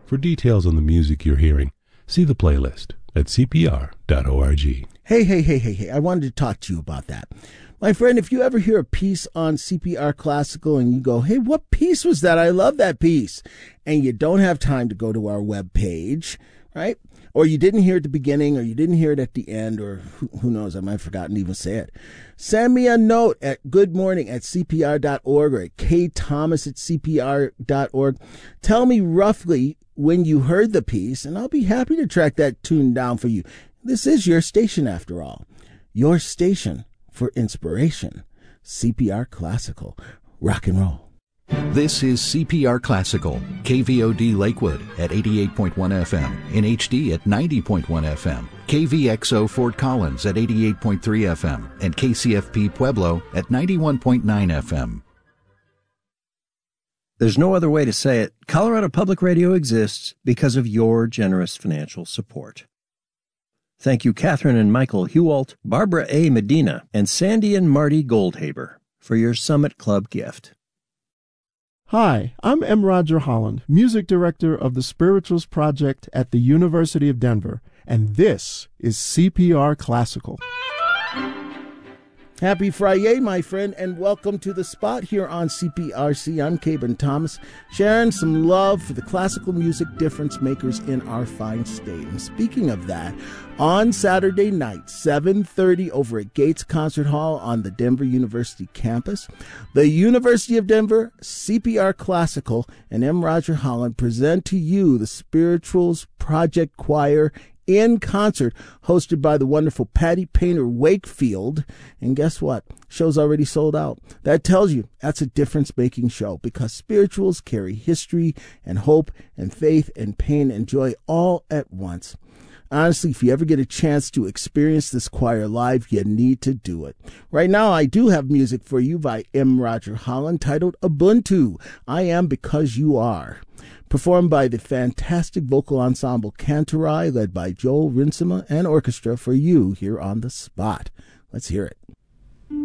For details on the music you're hearing, see the playlist at cpr.org. Hey, I wanted to talk to you about that. My friend, if you ever hear a piece on CPR Classical and you go, hey, what piece was that? I love that piece. And you don't have time to go to our webpage, right? Or you didn't hear it at the beginning, or you didn't hear it at the end, or who knows, I might have forgotten to even say it. Send me a note at goodmorning@cpr.org or at ktomas@cpr.org. Tell me roughly when you heard the piece, and I'll be happy to track that tune down for you. This is your station, after all. Your station for inspiration. CPR Classical. Rock and roll. This is CPR Classical, KVOD Lakewood at 88.1 FM, in HD at 90.1 FM, KVXO Fort Collins at 88.3 FM, and KCFP Pueblo at 91.9 FM. There's no other way to say it. Colorado Public Radio exists because of your generous financial support. Thank you, Catherine and Michael Hewalt, Barbara A. Medina, and Sandy and Marty Goldhaber for your Summit Club gift. Hi, I'm M. Roger Holland, Music Director of the Spirituals Project at the University of Denver, and this is CPR Classical. Happy Friday, my friend, and welcome to the spot here on CPRC. I'm Cabin Thomas, sharing some love for the classical music difference makers in our fine state. And speaking of that, on Saturday night, 7:30 over at Gates Concert Hall on the Denver University campus, the University of Denver, CPR Classical, and M. Roger Holland present to you the Spirituals Project Choir in concert, hosted by the wonderful Patty Painter Wakefield. And guess what? Show's already sold out. That tells you that's a difference-making show, because spirituals carry history and hope and faith and pain and joy all at once. Honestly, if you ever get a chance to experience this choir live, you need to do it. Right now, I do have music for you by M. Roger Holland titled Ubuntu, I Am Because You Are, performed by the fantastic vocal ensemble Cantorai, led by Joel Rinsema and orchestra, for you here on the spot. Let's hear it.